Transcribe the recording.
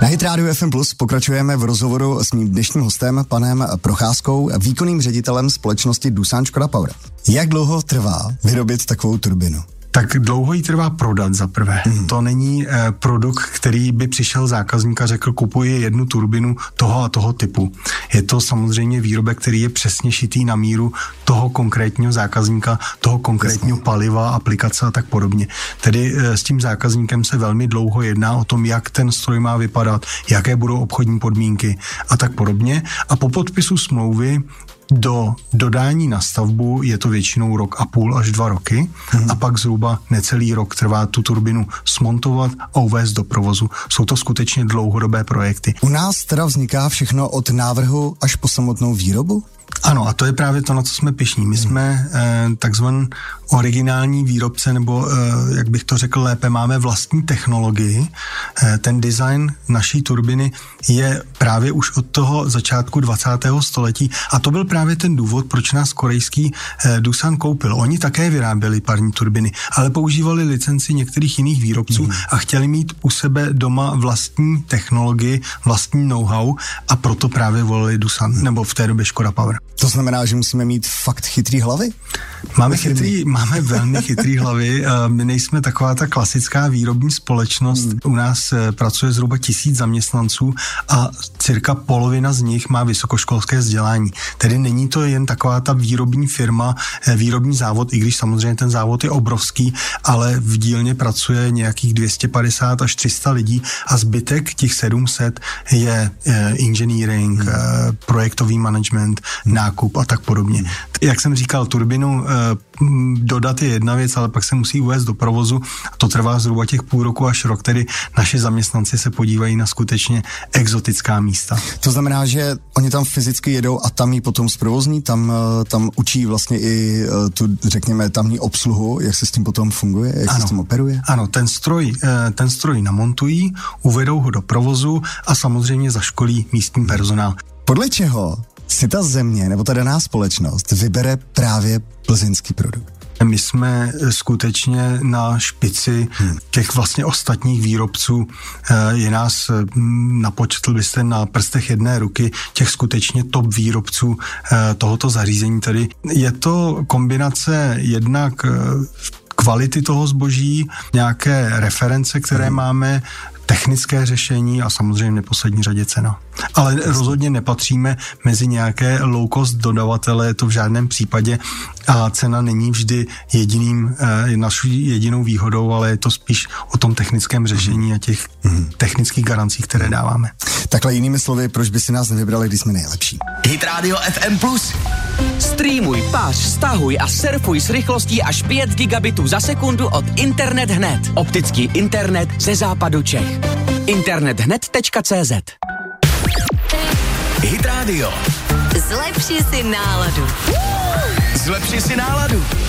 Na Hit Radio FM Plus pokračujeme v rozhovoru s mým dnešním hostem, panem Procházkou, výkonným ředitelem společnosti Doosan Škoda Power. Jak dlouho trvá vyrobit takovou turbinu? Tak dlouho jí trvá prodat za prvé. To není produkt, který by přišel zákazník a řekl, kupuji jednu turbinu toho a toho typu. Je to samozřejmě výrobek, který je přesně šitý na míru toho konkrétního zákazníka, toho konkrétního paliva, aplikace a tak podobně. Tedy s tím zákazníkem se velmi dlouho jedná o tom, jak ten stroj má vypadat, jaké budou obchodní podmínky a tak podobně. A po podpisu smlouvy do dodání na stavbu je to většinou 1,5 roku až 2 roky a pak zhruba necelý rok trvá tu turbinu smontovat a uvést do provozu. Jsou to skutečně dlouhodobé projekty. U nás teda vzniká všechno od návrhu až po samotnou výrobu? Ano, a to je právě to, na co jsme pyšní. My jsme takzvaný originální výrobce, nebo jak bych to řekl lépe, máme vlastní technologii. Ten design naší turbiny je právě už od toho začátku 20. století a to byl právě ten důvod, proč nás korejský Doosan koupil. Oni také vyráběli parní turbiny, ale používali licenci některých jiných výrobců a chtěli mít u sebe doma vlastní technologii, vlastní know-how a proto právě volili Doosan, nebo v té době Škoda Power. To znamená, že musíme mít fakt chytrý hlavy? Máme velmi chytrý hlavy. My nejsme taková ta klasická výrobní společnost. U nás pracuje zhruba 1000 zaměstnanců a cirka polovina z nich má vysokoškolské vzdělání. Tedy není to jen taková ta výrobní firma, výrobní závod, i když samozřejmě ten závod je obrovský, ale v dílně pracuje nějakých 250 až 300 lidí a zbytek těch 700 je engineering, projektový management, nákup a tak podobně. Jak jsem říkal, turbinu dodat je jedna věc, ale pak se musí uvést do provozu. To trvá zhruba těch půl roku až rok, tedy naši zaměstnanci se podívají na skutečně exotická místa. To znamená, že oni tam fyzicky jedou a tam ji potom zprovozní, tam učí vlastně i tu, řekněme, tamní obsluhu, jak se s tím potom funguje, jak se s tím operuje? Ano, ten stroj namontují, uvedou ho do provozu a samozřejmě zaškolí místní personál. Podle čeho si ta země nebo ta daná společnost vybere právě plzeňský produkt? My jsme skutečně na špici těch vlastně ostatních výrobců. Je nás, napočetl byste na prstech jedné ruky, těch skutečně top výrobců tohoto zařízení. Tedy je to kombinace jednak kvality toho zboží, nějaké reference, které máme, technické řešení a samozřejmě v neposlední řadě cena. Ale rozhodně nepatříme mezi nějaké low-cost dodavatele, to v žádném případě a cena není vždy naší jedinou výhodou, ale je to spíš o tom technickém řešení a těch technických garancích, které dáváme. Takhle jinými slovy, proč by si nás nevybrali, když jsme nejlepší? Hit Radio FM Plus. Streamuj, pář, stahuj a surfuj s rychlostí až 5 gigabitů za sekundu od Internet hned. Optický internet ze západu Čech. internethned.cz. Hit Radio. Zlepši si náladu. Zlepši si náladu.